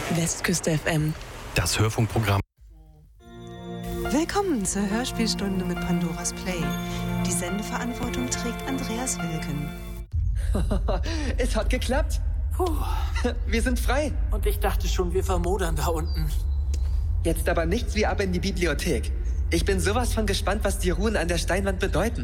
Westküste FM. Das Hörfunkprogramm. Willkommen zur Hörspielstunde mit Pandoras Play. Die Sendeverantwortung trägt Andreas Wilken. Es hat geklappt. Puh. Wir sind frei. Und ich dachte schon, wir vermodern da unten. Jetzt aber nichts wie ab in die Bibliothek. Ich bin sowas von gespannt, was die Runen an der Steinwand bedeuten.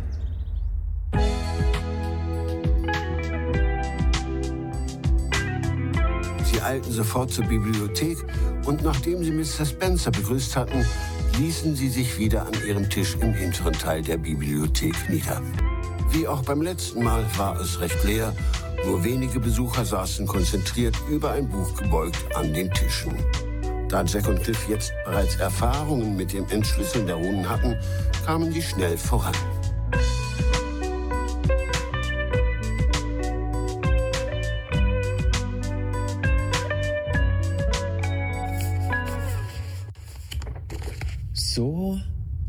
Sie eilten sofort zur Bibliothek und nachdem sie Mr. Spencer begrüßt hatten, ließen sie sich wieder an ihrem Tisch im hinteren Teil der Bibliothek nieder. Wie auch beim letzten Mal war es recht leer, nur wenige Besucher saßen konzentriert über ein Buch gebeugt an den Tischen. Da Jack und Cliff jetzt bereits Erfahrungen mit dem Entschlüsseln der Runen hatten, kamen sie schnell voran. So,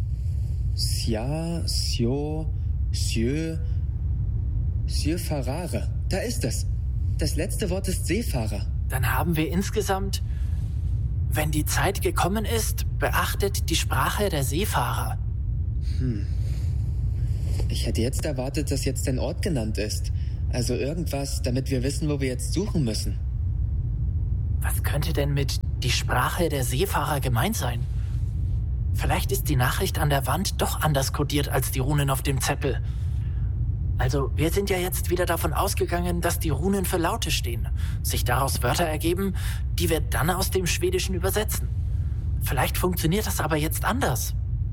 Sia, Sio, Sieu, Farare. Da ist es. Das letzte Wort ist Seefahrer. Dann haben wir insgesamt, wenn die Zeit gekommen ist, beachtet die Sprache der Seefahrer. Ich hätte jetzt erwartet, dass jetzt ein Ort genannt ist. Also irgendwas, damit wir wissen, wo wir jetzt suchen müssen. Was könnte denn mit die Sprache der Seefahrer gemeint sein? Vielleicht ist die Nachricht an der Wand doch anders kodiert als die Runen auf dem Zettel. Also, wir sind ja jetzt wieder davon ausgegangen, dass die Runen für Laute stehen, sich daraus Wörter ergeben, die wir dann aus dem Schwedischen übersetzen. Vielleicht funktioniert das aber jetzt anders.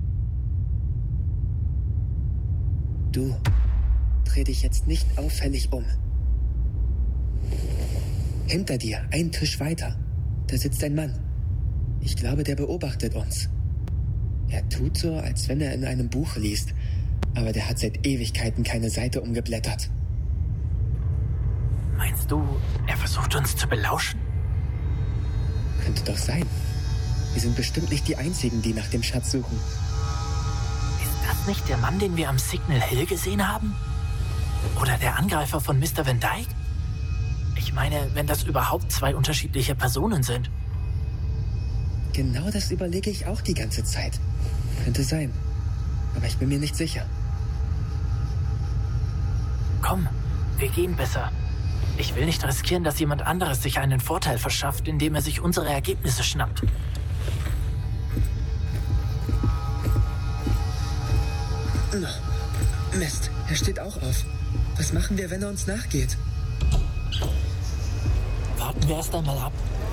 Du, dreh dich jetzt nicht auffällig um. Hinter dir, einen Tisch weiter, da sitzt ein Mann. Ich glaube, der beobachtet uns. Er tut so, als wenn er in einem Buch liest, aber der hat seit Ewigkeiten keine Seite umgeblättert. Meinst du, er versucht uns zu belauschen? Könnte doch sein. Wir sind bestimmt nicht die Einzigen, die nach dem Schatz suchen. Ist das nicht der Mann, den wir am Signal Hill gesehen haben? Oder der Angreifer von Mr. Van Dyke? Ich meine, wenn das überhaupt zwei unterschiedliche Personen sind. Genau das überlege ich auch die ganze Zeit. Könnte sein. Aber ich bin mir nicht sicher. Komm, wir gehen besser. Ich will nicht riskieren, dass jemand anderes sich einen Vorteil verschafft, indem er sich unsere Ergebnisse schnappt. Mist, er steht auch auf. Was machen wir, wenn er uns nachgeht? Warten wir erst einmal ab.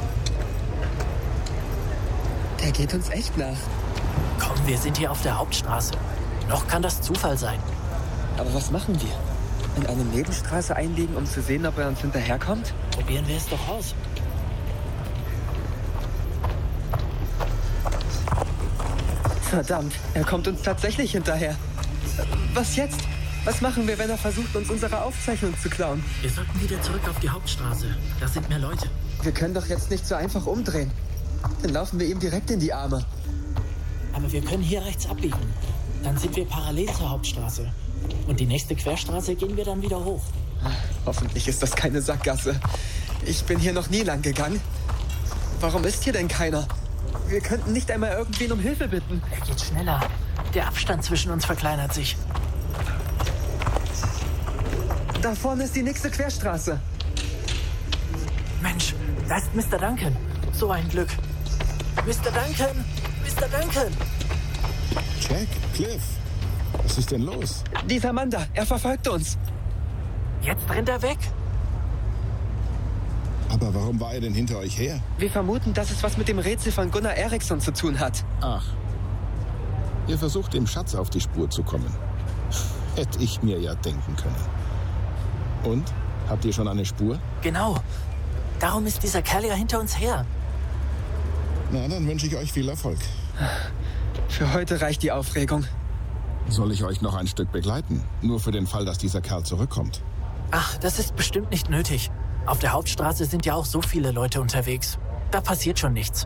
Der geht uns echt nach. Komm, wir sind hier auf der Hauptstraße. Noch kann das Zufall sein. Aber was machen wir? In eine Nebenstraße einlegen, um zu sehen, ob er uns hinterherkommt? Probieren wir es doch aus. Verdammt, er kommt uns tatsächlich hinterher. Was jetzt? Was machen wir, wenn er versucht, uns unsere Aufzeichnung zu klauen? Wir sollten wieder zurück auf die Hauptstraße. Da sind mehr Leute. Wir können doch jetzt nicht so einfach umdrehen. Dann laufen wir ihm direkt in die Arme. Aber wir können hier rechts abbiegen. Dann sind wir parallel zur Hauptstraße. Und die nächste Querstraße gehen wir dann wieder hoch. Hoffentlich ist das keine Sackgasse. Ich bin hier noch nie lang gegangen. Warum ist hier denn keiner? Wir könnten nicht einmal irgendwen um Hilfe bitten. Er geht schneller. Der Abstand zwischen uns verkleinert sich. Da vorne ist die nächste Querstraße. Mensch, da ist Mr. Duncan. So ein Glück. Mr. Duncan! Mr. Duncan! Jack, Cliff, was ist denn los? Dieser Mann da, er verfolgt uns. Jetzt rennt er weg. Aber warum war er denn hinter euch her? Wir vermuten, dass es was mit dem Rätsel von Gunnar Eriksson zu tun hat. Ach, ihr versucht dem Schatz auf die Spur zu kommen. Hätte ich mir ja denken können. Und? Habt ihr schon eine Spur? Genau. Darum ist dieser Kerl ja hinter uns her. Na, dann wünsche ich euch viel Erfolg. Für heute reicht die Aufregung. Soll ich euch noch ein Stück begleiten? Nur für den Fall, dass dieser Kerl zurückkommt. Ach, das ist bestimmt nicht nötig. Auf der Hauptstraße sind ja auch so viele Leute unterwegs. Da passiert schon nichts.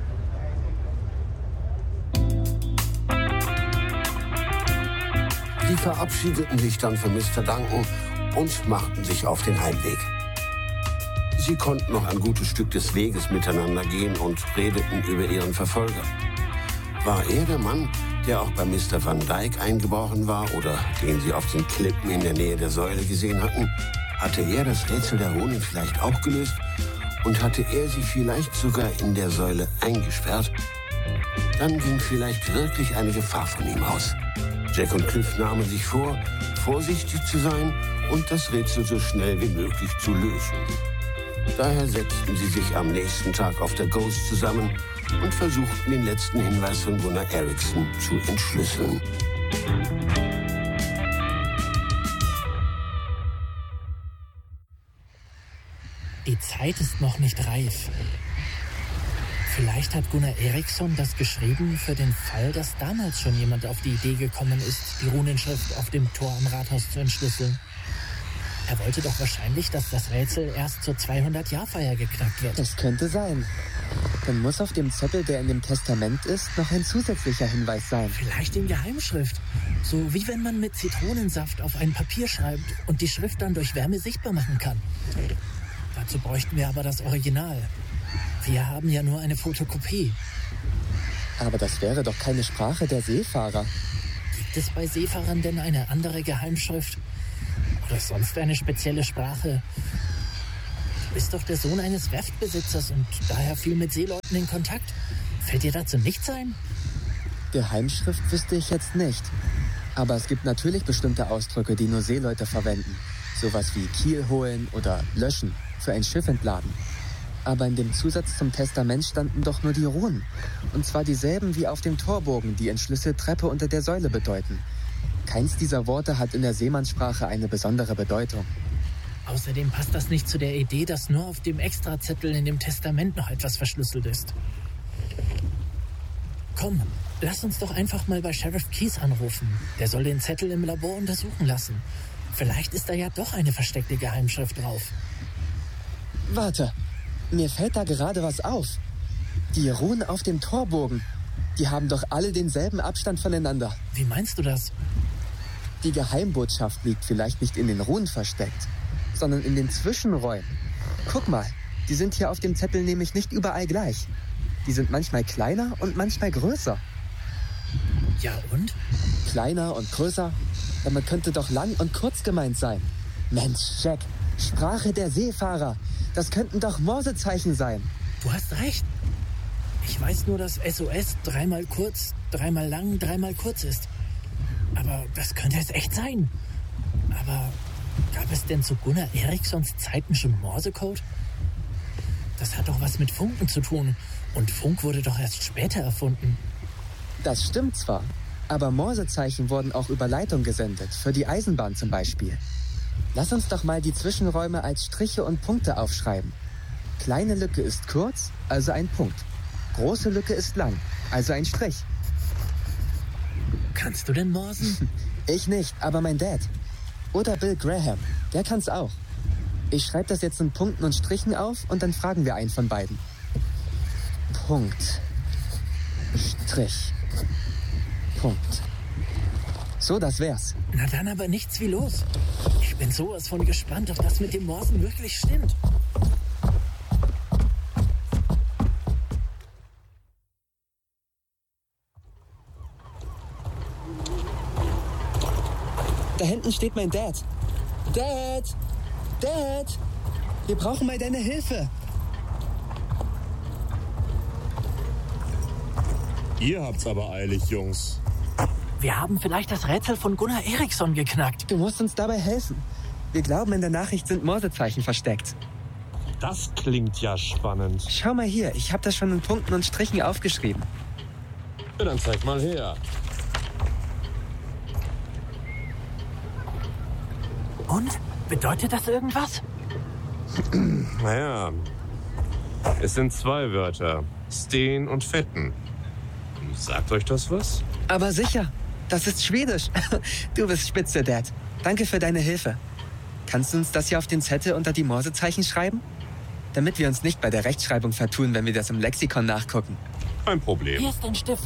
Sie verabschiedeten sich dann von Mr. Duncan und machten sich auf den Heimweg. Sie konnten noch ein gutes Stück des Weges miteinander gehen und redeten über ihren Verfolger. War er der Mann, der auch bei Mr. Van Dyke eingebrochen war oder den sie auf den Klippen in der Nähe der Säule gesehen hatten? Hatte er das Rätsel der Runen vielleicht auch gelöst? Und hatte er sie vielleicht sogar in der Säule eingesperrt? Dann ging vielleicht wirklich eine Gefahr von ihm aus. Jack und Cliff nahmen sich vor, vorsichtig zu sein und das Rätsel so schnell wie möglich zu lösen. Daher setzten sie sich am nächsten Tag auf der Ghost zusammen und versuchten, den letzten Hinweis von Gunnar Eriksson zu entschlüsseln. Die Zeit ist noch nicht reif. Vielleicht hat Gunnar Eriksson das geschrieben für den Fall, dass damals schon jemand auf die Idee gekommen ist, die Runenschrift auf dem Tor am Rathaus zu entschlüsseln. Er wollte doch wahrscheinlich, dass das Rätsel erst zur 200-Jahr-Feier geknackt wird. Das könnte sein. Dann muss auf dem Zettel, der in dem Testament ist, noch ein zusätzlicher Hinweis sein. Vielleicht in Geheimschrift. So wie wenn man mit Zitronensaft auf ein Papier schreibt und die Schrift dann durch Wärme sichtbar machen kann. Dazu bräuchten wir aber das Original. Wir haben ja nur eine Fotokopie. Aber das wäre doch keine Sprache der Seefahrer. Gibt es bei Seefahrern denn eine andere Geheimschrift? Oder sonst eine spezielle Sprache? Du bist doch der Sohn eines Werftbesitzers und daher viel mit Seeleuten in Kontakt. Fällt dir dazu nichts ein? Geheimschrift wüsste ich jetzt nicht. Aber es gibt natürlich bestimmte Ausdrücke, die nur Seeleute verwenden. Sowas wie Kiel holen oder löschen, für ein Schiff entladen. Aber in dem Zusatz zum Testament standen doch nur die Runen. Und zwar dieselben wie auf dem Torbogen, die Entschlüsse Treppe unter der Säule bedeuten. Keins dieser Worte hat in der Seemannssprache eine besondere Bedeutung. Außerdem passt das nicht zu der Idee, dass nur auf dem Extrazettel in dem Testament noch etwas verschlüsselt ist. Komm, lass uns doch einfach mal bei Sheriff Keyes anrufen. Der soll den Zettel im Labor untersuchen lassen. Vielleicht ist da ja doch eine versteckte Geheimschrift drauf. Warte, mir fällt da gerade was auf. Die Runen auf dem Torbogen, die haben doch alle denselben Abstand voneinander. Wie meinst du das? Die Geheimbotschaft liegt vielleicht nicht in den Runen versteckt, sondern in den Zwischenräumen. Guck mal, die sind hier auf dem Zettel nämlich nicht überall gleich. Die sind manchmal kleiner und manchmal größer. Ja und? Kleiner und größer, damit könnte doch lang und kurz gemeint sein. Mensch, Jack, Sprache der Seefahrer, das könnten doch Morsezeichen sein. Du hast recht. Ich weiß nur, dass SOS dreimal kurz, dreimal lang, dreimal kurz ist. Aber das könnte es echt sein. Aber gab es denn zu Gunnar Erikssons Zeiten schon Morsecode? Das hat doch was mit Funken zu tun. Und Funk wurde doch erst später erfunden. Das stimmt zwar, aber Morsezeichen wurden auch über Leitung gesendet, für die Eisenbahn zum Beispiel. Lass uns doch mal die Zwischenräume als Striche und Punkte aufschreiben. Kleine Lücke ist kurz, also ein Punkt. Große Lücke ist lang, also ein Strich. Kannst du denn morsen? Ich nicht, aber mein Dad. Oder Bill Graham, der kann's auch. Ich schreibe das jetzt in Punkten und Strichen auf und dann fragen wir einen von beiden. Punkt. Strich. Punkt. So, das wär's. Na dann aber nichts wie los. Ich bin sowas von gespannt, ob das mit dem Morsen wirklich stimmt. Da hinten steht mein Dad. Dad! Dad! Wir brauchen mal deine Hilfe. Ihr habt's aber eilig, Jungs. Wir haben vielleicht das Rätsel von Gunnar Eriksson geknackt. Du musst uns dabei helfen. Wir glauben, in der Nachricht sind Morsezeichen versteckt. Das klingt ja spannend. Schau mal hier, ich habe das schon in Punkten und Strichen aufgeschrieben. Ja, dann zeig mal her. Und? Bedeutet das irgendwas? Naja, es sind zwei Wörter. Steen und Fetten. Sagt euch das was? Aber sicher, das ist Schwedisch. Du bist spitze, Dad. Danke für deine Hilfe. Kannst du uns das hier auf den Zettel unter die Morsezeichen schreiben? Damit wir uns nicht bei der Rechtschreibung vertun, wenn wir das im Lexikon nachgucken. Kein Problem. Hier ist ein Stift.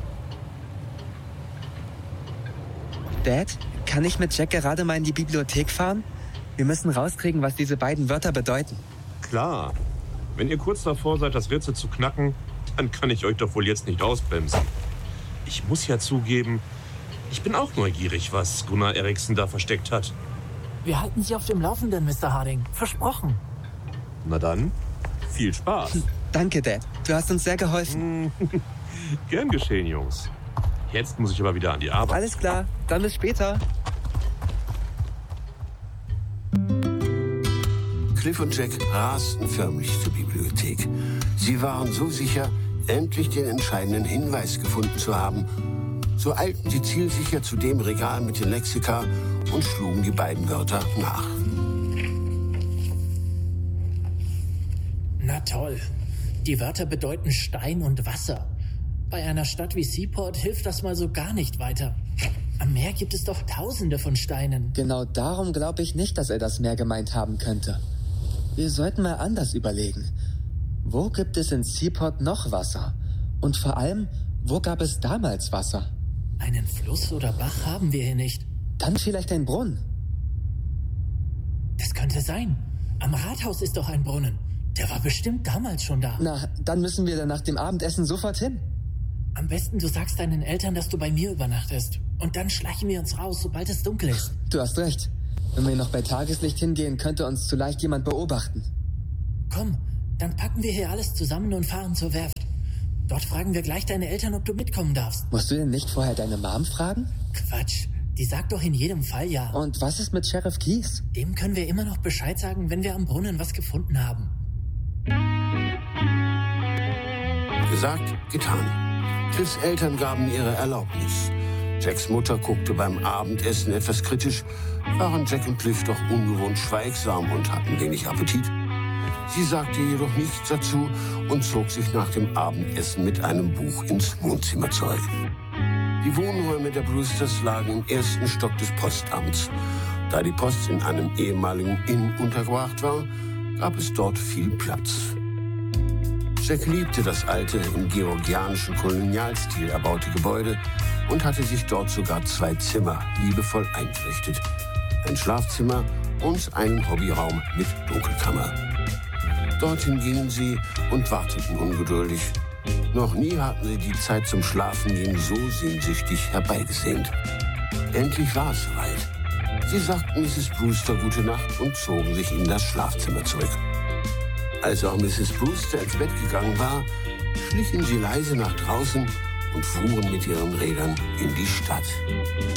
Dad, kann ich mit Jack gerade mal in die Bibliothek fahren? Wir müssen rauskriegen, was diese beiden Wörter bedeuten. klar. Wenn ihr kurz davor seid, das Rätsel zu knacken, dann kann ich euch doch wohl jetzt nicht ausbremsen. Ich muss ja zugeben, ich bin auch neugierig, was Gunnar Eriksson da versteckt hat. Wir halten Sie auf dem Laufenden, Mr. Harding. Versprochen. Na dann, viel Spaß. Danke, Dad. Du hast uns sehr geholfen. Gern geschehen, Jungs. Jetzt muss ich aber wieder an die Arbeit. Alles klar, dann bis später. Cliff und Jack rasten förmlich zur Bibliothek. Sie waren so sicher, endlich den entscheidenden Hinweis gefunden zu haben. So eilten sie zielsicher zu dem Regal mit den Lexika und schlugen die beiden Wörter nach. Na toll. Die Wörter bedeuten Stein und Wasser. Bei einer Stadt wie Seaport hilft das mal so gar nicht weiter. Am Meer gibt es doch Tausende von Steinen. Genau darum glaube ich nicht, dass er das Meer gemeint haben könnte. Wir sollten mal anders überlegen. Wo gibt es in Seaport noch Wasser? Und vor allem, wo gab es damals Wasser? Einen Fluss oder Bach haben wir hier nicht. Dann vielleicht ein Brunnen. Das könnte sein. Am Rathaus ist doch ein Brunnen. Der war bestimmt damals schon da. Na, dann müssen wir dann nach dem Abendessen sofort hin. Am besten, du sagst deinen Eltern, dass du bei mir übernachtest. Und dann schleichen wir uns raus, sobald es dunkel ist. Du hast recht. Wenn wir noch bei Tageslicht hingehen, könnte uns zu leicht jemand beobachten. Komm, dann packen wir hier alles zusammen und fahren zur Werft. Dort fragen wir gleich deine Eltern, ob du mitkommen darfst. Musst du denn nicht vorher deine Mom fragen? Quatsch, die sagt doch in jedem Fall ja. Und was ist mit Sheriff Keys? Dem können wir immer noch Bescheid sagen, wenn wir am Brunnen was gefunden haben. Gesagt, getan. Cliffs Eltern gaben ihre Erlaubnis. Jacks Mutter guckte beim Abendessen etwas kritisch, waren Jack und Cliff doch ungewohnt schweigsam und hatten wenig Appetit. Sie sagte jedoch nichts dazu und zog sich nach dem Abendessen mit einem Buch ins Wohnzimmer zurück. Die Wohnräume der Brewsters lagen im ersten Stock des Postamts. Da die Post in einem ehemaligen Inn untergebracht war, gab es dort viel Platz. Jack liebte das alte, im georgianischen Kolonialstil erbaute Gebäude und hatte sich dort sogar 2 Zimmer liebevoll eingerichtet. Ein Schlafzimmer und einen Hobbyraum mit Dunkelkammer. Dorthin gingen sie und warteten ungeduldig. Noch nie hatten sie die Zeit zum Schlafengehen so sehnsüchtig herbeigesehnt. Endlich war es soweit. Sie sagten Mrs. Brewster gute Nacht und zogen sich in das Schlafzimmer zurück. Als auch Mrs. Brewster ins Bett gegangen war, schlichen sie leise nach draußen und fuhren mit ihren Rädern in die Stadt.